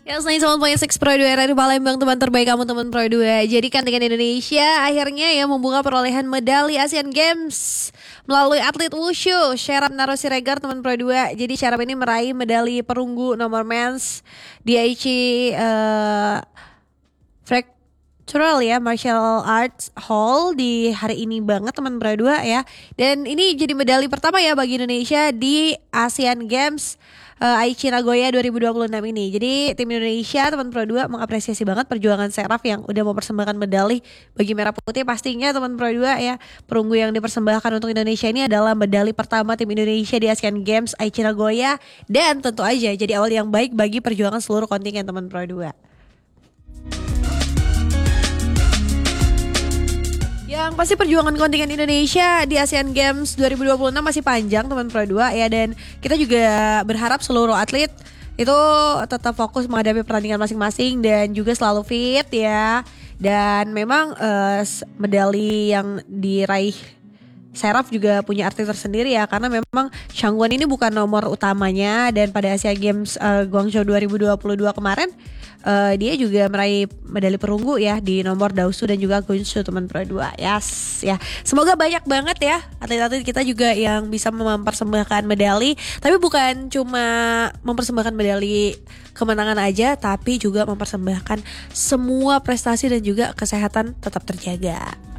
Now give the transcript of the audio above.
Ya, selain 1.6 Pro 2 RRI Palembang, teman terbaik kamu teman Pro 2. Jadi kontingen Indonesia akhirnya ya membuka perolehan medali Asian Games melalui atlet wushu Syarab Narosiregar teman Pro 2. Jadi Syarab ini meraih medali perunggu nomor men's di Aichi Fractural ya Martial Arts Hall di hari ini banget teman Pro 2 ya. Dan ini jadi medali pertama ya bagi Indonesia di Asian Games Aichi Nagoya 2026 ini. Jadi tim Indonesia teman Pro 2 mengapresiasi banget perjuangan Seraf yang udah mempersembahkan medali bagi Merah Putih. Pastinya teman Pro 2 ya, perunggu yang dipersembahkan untuk Indonesia ini adalah medali pertama tim Indonesia di Asian Games Aichi Nagoya, dan tentu aja jadi awal yang baik bagi perjuangan seluruh kontingen teman Pro 2. Yang pasti perjuangan kontingen Indonesia di ASEAN Games 2026 masih panjang teman Pro 2 ya, dan kita juga berharap seluruh atlet itu tetap fokus menghadapi pertandingan masing-masing dan juga selalu fit ya. Dan memang medali yang diraih Seraf juga punya arti tersendiri ya, karena memang Shangguan ini bukan nomor utamanya, dan pada Asia Games Guangzhou 2022 kemarin dia juga meraih medali perunggu ya di nomor Daosu dan juga Gunshu teman Pro 2. Yes ya. Semoga banyak banget ya atlet-atlet kita juga yang bisa mempersembahkan medali, tapi bukan cuma mempersembahkan medali kemenangan aja, tapi juga mempersembahkan semua prestasi dan juga kesehatan tetap terjaga.